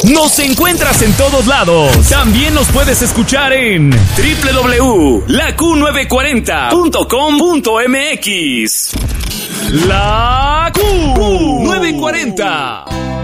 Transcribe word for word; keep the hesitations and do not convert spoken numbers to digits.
Nos encuentras en todos lados. También nos puedes escuchar en doble u doble u doble u punto la Q novecientos cuarenta punto com punto m x. La Q novecientos cuarenta.